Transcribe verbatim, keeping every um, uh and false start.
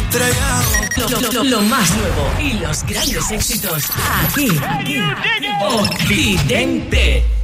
Lo, lo, lo, lo más nuevo y los grandes éxitos aquí, aquí, Occidente.